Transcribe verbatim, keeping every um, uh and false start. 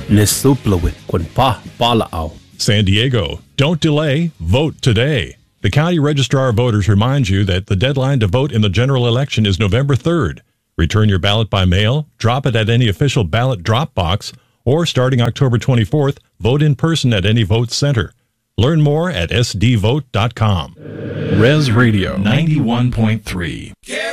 Nisuplowi kun pa palao. San Diego, don't delay, vote today. The County Registrar of Voters reminds you that the deadline to vote in the general election is November third. Return your ballot by mail, drop it at any official ballot drop box, or starting October twenty-fourth, vote in person at any vote center. Learn more at s d vote dot com. Res Radio ninety-one point three.